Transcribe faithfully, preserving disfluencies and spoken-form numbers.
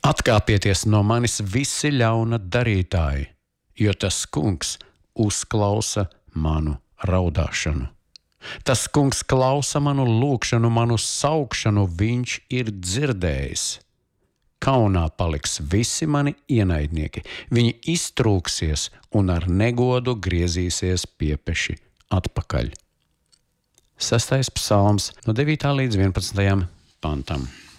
Atkāpieties no manis visi ļauna darītāji, jo tas kungs uzklausa manu raudāšanu. Tas kungs klausa manu lūgšanu, manu saukšanu, viņš ir dzirdējis. Kaunā paliks visi mani ienaidnieki, viņi iztrūksies un ar negodu griezīsies piepeši atpakaļ. Sestais psalms no devītā līdz vienpadsmitajam pantam.